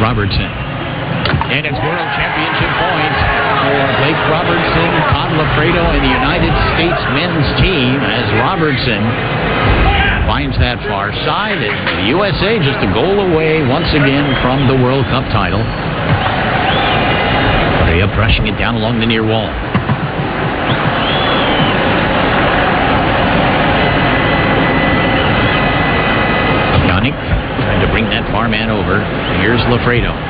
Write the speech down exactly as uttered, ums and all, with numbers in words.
Robertson. And it's World Championship points for Blake Robertson, Todd Lafredo, and the United States men's team as Robertson finds that far side. And the U S A just a goal away once again from the World Cup title. Correa brushing it down along the near wall. Yannick trying to bring that far man over. Here's Lafredo.